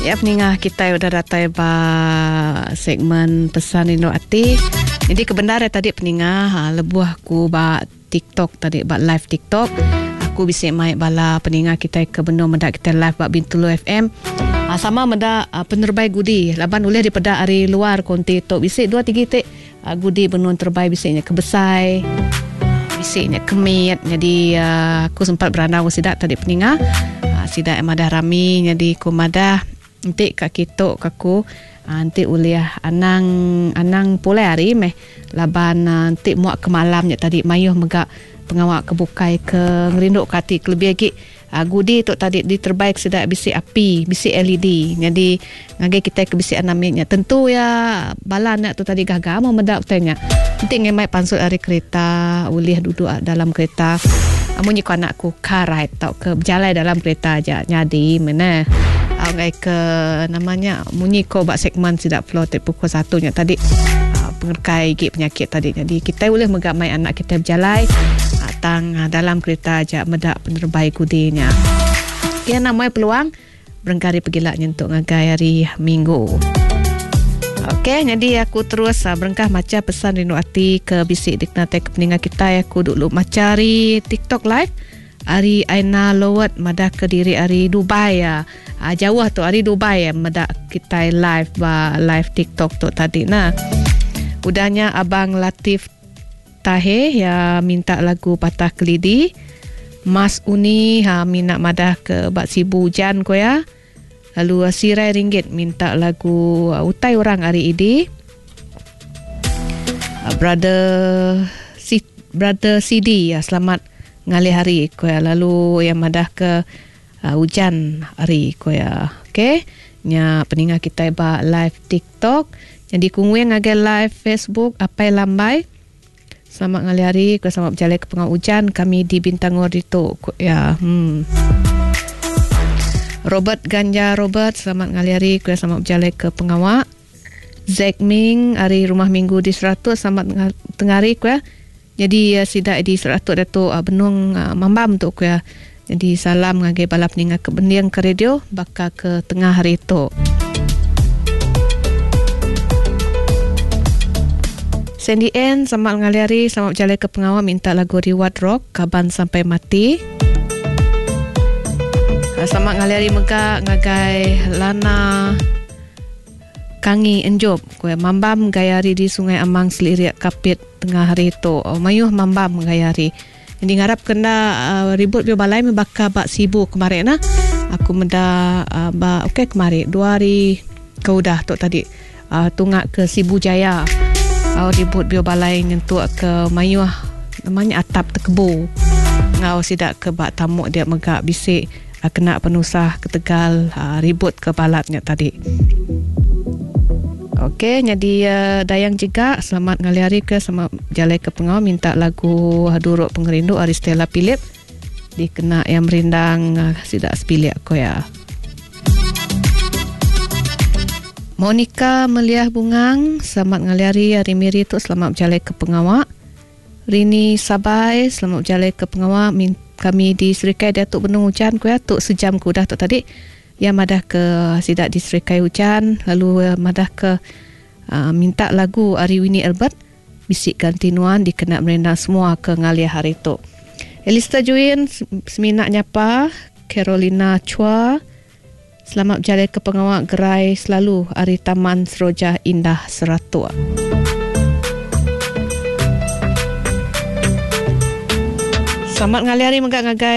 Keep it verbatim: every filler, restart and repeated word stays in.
Ya, peningah kita udah datang ba segmen pesan rindu hati. Jadi kebenaran tadi peningah ha, lebuh aku ba TikTok tadi ba live TikTok. Aku bisa mai bala peningah kita ke benda mendak kita live ba Bintulu F M. Ha, sama mendak uh, penerbait gudi. Laban boleh daripada hari luar konti tok bisik dua tiga tik uh, gudi benun terbaik bisiknya kebesai. Bisiknya kemit. Jadi uh, aku sempat berandau sidak tadi peningah. Uh, sidak madah rami jadi ku madah nanti kak kita kaku nanti uliah anang anang pulai hari meh laban nanti muak ke malamnya tadi mayuh megak pengawak kebukai ke ngerinduk kati kelebih lagi uh, gudi tu tadi di terbaik sedak bisik api bisik L E D jadi ngagai kita ke bisik anamnya tentu ya balan tu tadi gagal mau medak tanya nanti ngemai pansut hari kereta uliah duduk dalam kereta amunyi ko anakku karai tau ke berjalan dalam kereta aja nyadi mana Agai ke namanya munyi ko bak segmen sidak floated pukul satu nya tadi uh, pengerkai gig penyakit tadi jadi kita boleh megamai anak kita berjalan uh, tang uh, dalam kereta aja medak penerbaik kudinya kia namanya peluang berengkari pergilaknya untuk ngagai hari Minggu. Okey, jadi aku terus uh, berengkah macam pesan rindu hati ke bisik diknate ke peninggal kita aku dulu macari TikTok live Ari Aina Lowat madah ke diri Ari Dubai ya. Ah, jauh tu Ari Dubai ya madah kita live ba live TikTok tu tadi nah. Udahnya Abang Latif Tahe ya minta lagu Patah Kelidi. Mas Uni ha minat madah ke Bak Sibu Hujan ko ya. Lalu Sirai Ringgit minta lagu uh, Utai Orang hari ini. Uh, brother si Brother C D ya selamat ngalih hari ko ya lalu yang madah ke uh, hujan hari ko ya okey nya peninggal kita ba live TikTok jadi kungwe ngagai live Facebook apai lambai selamat ngalih hari ko selamat berjalan ke pengau hujan kami di Bintangor itu ko ya hmm Robert Ganja Robert selamat ngalih hari ko selamat berjalan ke pengawak Zack Ming hari rumah minggu di seratus selamat tengari ko ya jadi uh, sidak di seratus Datuk uh, Benung uh, Mambam tu aku ya. Jadi salam ngagai balap ninga ke bendiang ke radio bakal ke tengah hari tu. Sandy N selamat ngali hari selamat berjalan ke pengawal minta lagu Reward Rock Kaban Sampai Mati. Uh, selamat ngali hari megak ngagai Lana Kangi Enjob kue mambam gayari di Sungai Amang Seliriak Kapit tengah hari itu oh, mayuh mambam gayari jadi ngarap kena uh, ribut bio balai membaka bak sibu kemarin nah aku menda uh, ba okey kemarin dua hari ke udah tu tadi uh, tungak ke Sibu Jaya uh, ribut bio balai nyentuk ke mayuh namanya atap tekebu ngau sidak ke bak tamuk dia megak bisik uh, kena penusah ke Tegal uh, ribut ke balatnya tadi. Okey, jadi uh, Dayang juga selamat ngali hari ke selamat jalan ke pengawal minta lagu Haduruk Pengerindu Aristella Philip dikena yang merindang uh, sidak sepilik aku ya. Monica Meliah Bungang selamat ngali hari hari miri tu selamat berjalan ke pengawal. Rini Sabai selamat berjalan ke pengawal min, kami di Serikai Datuk Benung Hujan ku ya tu sejam ku dah tu tadi. Yang madah ke sidak di Serikai Hujan lalu uh, madah ke uh, minta lagu Ari Winnie Albert Bisik Ganti Nuan dikena merendang semua ke ngalia hari tu. Elista Juin seminat nyapa Carolina Chua selamat berjalan ke pengawal gerai selalu Ari Taman Seroja Indah Seratua. Selamat ngali hari megak ngagai